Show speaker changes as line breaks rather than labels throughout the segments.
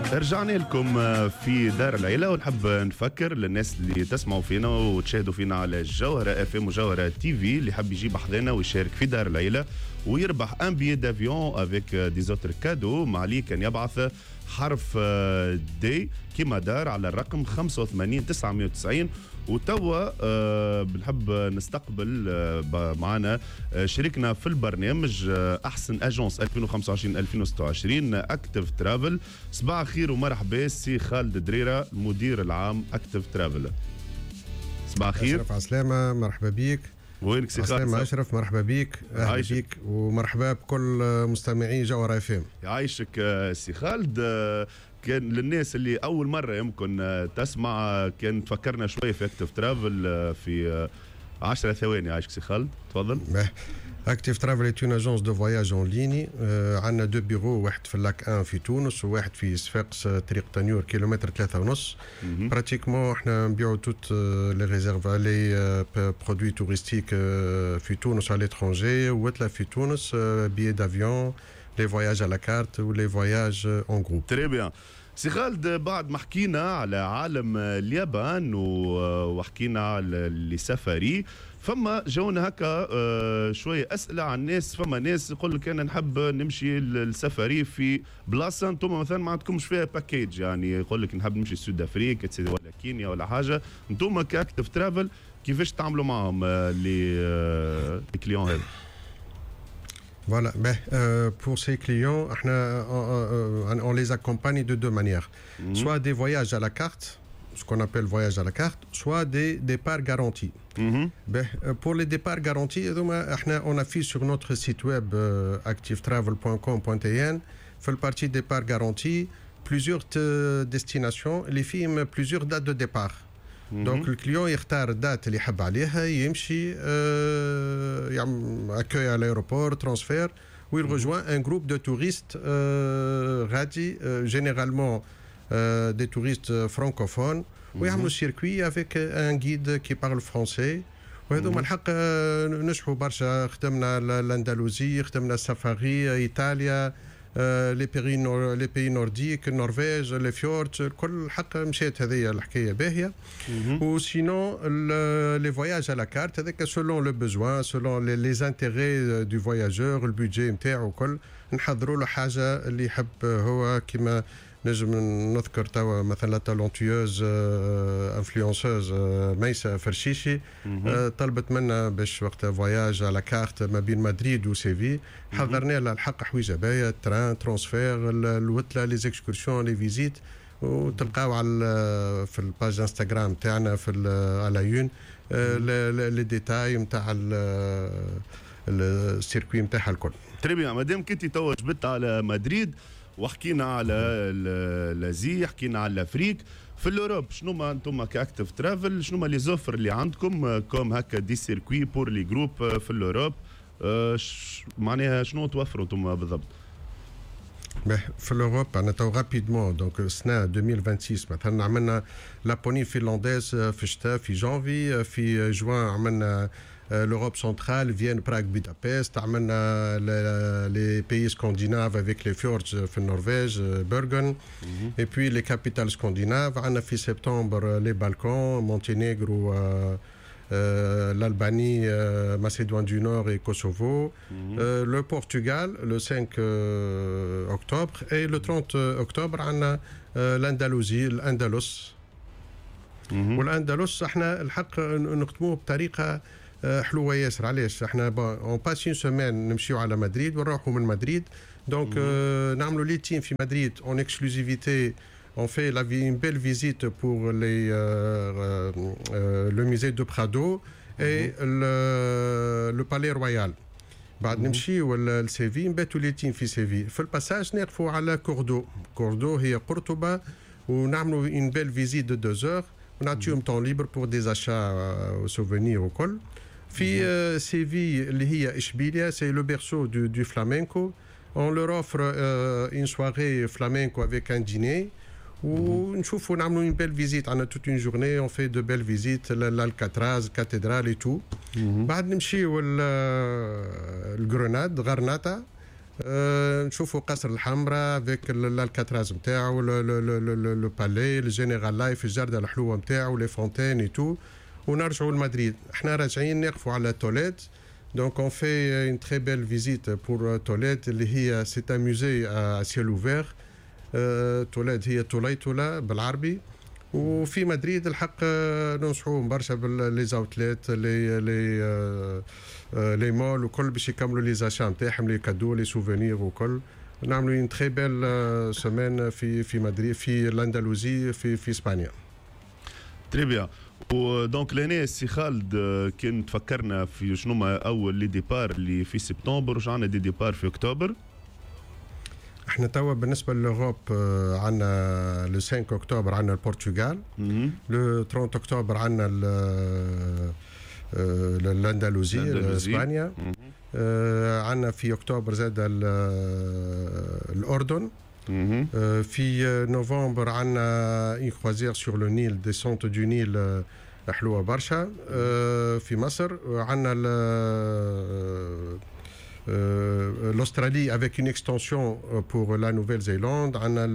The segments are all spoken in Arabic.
رجعنا لكم في دار العيلة، ونحب نفكر للناس اللي تسمعوا فينا وتشاهدوا فينا على الجوهرة اف ام وجوهرة تي في اللي حب يجيب حضنا ويشارك في دار العيلة ويربح ان بيي دافيون افيك دي زوتر كادو. ما عليه كان يبعث حرف دي كيما دار على الرقم 85 990. وتوا بنحب نستقبل معنا شريكنا في البرنامج احسن اجونس 2025-2026 اكتيف ترافل. صباح الخير ومرحبا سي خالد دريرة المدير العام اكتيف ترافل. صباح الخير.
اشرف عسلامة، مرحبا بيك.
وينك سي خالد؟
اشرف مرحبا بيك، اهلا بيك ومرحبا بكل مستمعي جوهرة اف ام.
يعيشك سي خالد. كان للناس اللي اول مره يمكن تسمع كان تفكرنا شويه في اكتيف ترافل في 10 ثواني. عايشك سي خالد، تفضل.
اكتيف ترافل اي اون اجونس دو فواياج اون ليني. عندنا دو بيرو، واحد في اللاك 1 في تونس وواحد في صفاقس طريق تنيور كيلومتر 3.5. براتيكمون احنا نبيعوا توت لي ريزيرف لي برودوي توريستيك في تونس على ليترونجي، وتلا في تونس بيي دافيون، لي فواياج على كارت ولي فواياج اون جروب.
تري بيان. سي خالد، بعد ما حكينا على عالم اليابان وحكينا على السفاري، فما جونا هكا شويه اسئله عن الناس. فما ناس يقول لك انا نحب نمشي السفاري في بلاصه انتم مثلا ما عندكمش فيها باكيج، يعني يقول لك نحب نمشي سود افريقيا ولا كينيا ولا حاجه. انتم كاكتيف ترافل كيفاش تعملوا معهم لي كليون هذا؟
Voilà, pour ces clients, on les accompagne de deux manières. Soit des voyages à la carte, ce qu'on appelle voyage à la carte, soit des départs garantis. Pour les départs garantis, on affiche sur notre site web activetravel.com.tn, fait le parti départ garanti, plusieurs destinations, les films, plusieurs dates de départ. Donc le client يختار الدات اللي يحب عليها، يمشي يعمل accueil à l'aéroport, transfert, où il rejoint un groupe de touristes غادي généralement des touristes francophones ويعملوا circuit avec un guide qui parle français. وهذوما الحق نجحوا برشا. خدمنا الأندلسية، خدمنا السفاري، إيطاليا، لي بيي نورديك، النرويج، لي فيورد، كل حق مشيت. هذه الحكايه باهيه. وسينون لي فواياج على كارت هذاك سولون لو بوزوان، سولون لي زانتيغي دو فواياجور، البودجي نتاعو كل نحضروا له حاجه اللي يحب هو. كما نجم نذكر توا مثلا تالونتيوز انفلونسوز ميسة فرشيشي طلبت منا باش وقت فواياج على كارت ما بين مدريد وسيفي، حضرنا لها الحق حويجه باهيه، تران، ترانسفير، الوتله، لي زيكسكورسيون، لي فيزيت. وتلقاو على في الباج انستغرام تاعنا في على يون لي ديتاي نتاع السيركوي نتاعها الكل. تري بيان.
مادام كنت تو جبت على مدريد وحكينا على لازي، حكينا على الافريك، في الاوروب شنو ما انتم كاكتيف ترافل شنو ما لي زوفر اللي عندكم كوم هكا دي سيركوي بور لي جروب في الاوروب؟ معناها شنو توفروا انتم بالضبط؟
في الاوروب انا تو رابيدمون دونك السنه 2026 مثلا عملنا لابوني فنلنديز في الشتاء في جانفي، في جوان عملنا l'Europe centrale, Vienne, Prague, Budapest. عملنا les pays scandinaves avec les fjords في النرويج, Bergen. Et puis les capitales scandinaves. عندنا في septembre les Balkans, Monténégro, l'Albanie, Macédoine du Nord et Kosovo. Le Portugal le 5 octobre. Et le 30 octobre عندنا l'Andalousie, l'Andalus. والأندلس احنا الحق نخدموه بطريقة حلوه ياسر. علاش احنا اون باس اون سيمين نمشيو على مدريد ونروحوا من مدريد. دونك نعملوا لي تيم في مدريد اون اكسكلوزيفيتي. On fait une belle visite pour le musée de Prado et le palais royal. بعد نمشيو لسيفي، نباتوا لي تيم في سيفي. في الباساج نقفوا على كوردو هي قرطبة، ونعملوا une belle visite de 2 heures. ونعطيهم temps libre pour des achats souvenirs وكل. في سيفي اللي هي إشبيلية، c'est le berceau du flamenco. On leur offre une soirée flamenco avec un dîner. ونشوفوا نعملوا une belle visite. عندنا toute une journée on fait de belles visites, l'Alcatraz, cathédrale et tout. بعد نمشيو الجرناد، غرناطة. نشوفوا قصر الحمراء افيك الكاتراز نتاعو لو بالي الجينيرال لايف الجردة الحلوه نتاعو لي فونتين اي تو ونرجعوا لمدريد. احنا راجعين نقفوا على توليد. Donc on fait une très belle visite pour Tolède اللي هي c'est un musée à ciel ouvert. توليد هي طليطلة بالعربي. وفي مدريد الحق ننصحوهم برشا باللي زاوتليت لي مول وكل باش يكملوا لي زاشا نتاعهم لي كادو لي سوفونير وكل. نعملوا une très belle semaine في مدريد في الأندلسية في إسبانيا.
تري بيان. ودونك لهنا السي خالد كان تفكرنا في شنو ما اول لي ديبار اللي في سبتمبر وش عندنا دي ديبار في اكتوبر.
احنا توا بالنسبه للأوروب عندنا لو 5 اكتوبر عندنا البرتغال، لو 30 اكتوبر عندنا الاندلسيه اسبانيا، عندنا في اكتوبر زاد الاردن، في نوفمبر عندنا اون كروازير سور لو نيل ديسونت دو نيل حلوه برشا في مصر، عندنا l'Australie avec une extension pour la Nouvelle-Zélande,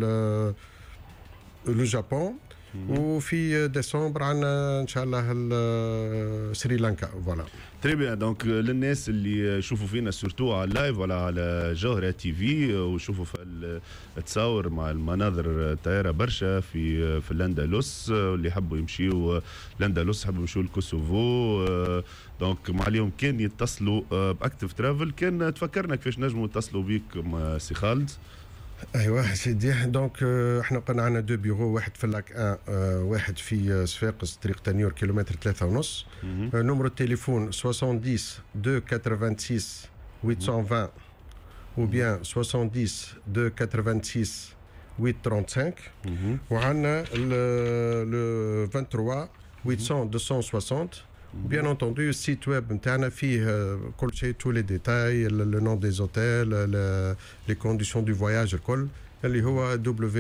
le Japon, وفي ديسمبر عندنا ان شاء الله سريلانكا. فوالا
تري بيان. دونك للناس اللي يشوفوا فينا سورتو على اللايف ولا على جوهرة تي في ويشوفوا في التصاور مع المناظر طايره برشا في الاندلس، اللي يحبوا يمشيوا الاندلس يحبوا يمشيوا الكوسوفو، دونك ما عليهم كان يتصلوا باكتيف ترافل. كان تفكرنا كيفاش نجموا نتصلوا بيك سي خالد؟
ايوه سيدي. دونك احنا قلنا عندنا دو بيرو، واحد في اللاك 1 واحد في صفاقس طريق تنيور كيلومتر 3.5. نمرو التليفون 70 2 86 820 ou bien 70 2 86 835. وعندنا le 23 800 260. Bien entendu, le site web نتاعنا فيه كل شيء، tous les détails, le nom des hôtels, les conditions du voyage الكل، اللي هو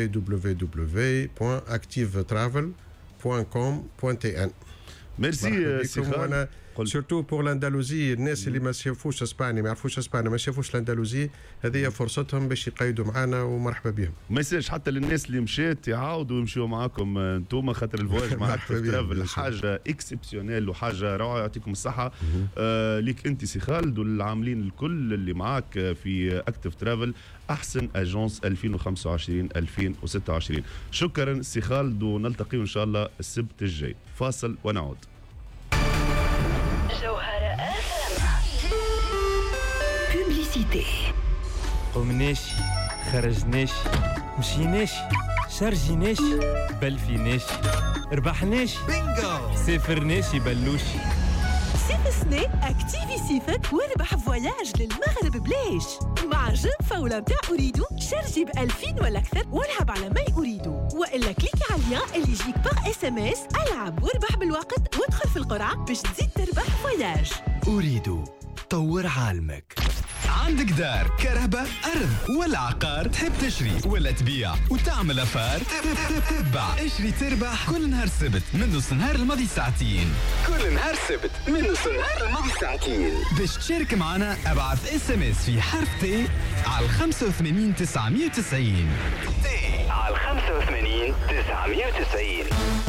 www.activetravel.com.tn.
ميرسي سي خالد.
سورتو بور الاندلسي، الناس اللي ما شافوش اسبانيا ما يعرفوش اسبانيا ما شافوش الاندلسي، هذه فرصتهم باش يقيدوا معنا ومرحبا بهم.
ما يصيرش حتى للناس اللي مشات يعاودوا يمشيوا معاكم انتم، خاطر الفواج مع اكتيف ترافل حاجه اكسبسيونيل وحاجه روعه. يعطيكم الصحه ليك انت سي خالد والعاملين الكل اللي معاك في اكتيف ترافل، احسن اجونس 2025 2026. شكرا سي خالد، ونلتقي ان شاء الله السبت الجاي. فاصل ونعود.
قمناشي خرجناشي مشيناشي شرجيناشي بلفيناشي ربحناشي بينجو سافرناشي بلوشي.
صيف سنة اكتيفي صيفك واربح فواياج للمغرب بلاش مع جيم فاولة متاع أريدو. شارجي ب2000 ولا أكثر والعب على ما أريدو، وإلا كليكي على اللين اللي يجيك باغ SMS. ألعب واربح بالوقت وادخل في القرعة باش تزيد تربح فواياج.
أريدو طور عالمك. عندك دار، كهرباء، أرض ولا عقار، تحب تشري ولا تبيع وتعمل أفار؟ تبع اشري تربح كل نهار سبت من نص نهار الماضي ساعتين. كل نهار سبت من نص نهار الماضي ساعتين. باش تشارك معنا ابعث SMS في حرف تي على 85 990. تي على 85 990.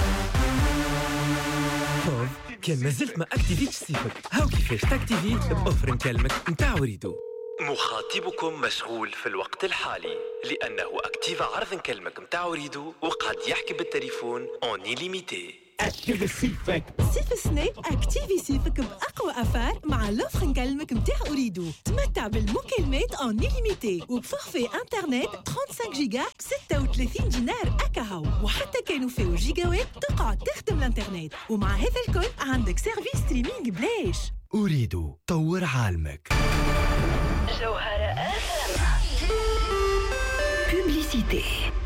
كان مازلت ما اكتيفيتش صيفك، هاو كيفاش تاكتيفي بأوفر نكلمك نتاع أريدو.
مخاطبكم مشغول في الوقت الحالي لأنه أكتيف عرض نكلمك متاع أريدو وقد يحكي بالتليفون اون إليميتي.
صيف سنة اكتيفي صيفك بأقوى أفار مع لوفر نكلمك متاع أريدو. تمتع بالمكالمات اون إليميتي وبفورفي انترنت 35 جيجا ب 36 دينار أكاهو، وحتى كانوا فيه جيجاوات تقعد تخدم الانترنت. ومع هذا الكل عندك سيرفيس ستريمينج بلاش.
أريدو طور عالمك.
جوهرة بوبليسيتي.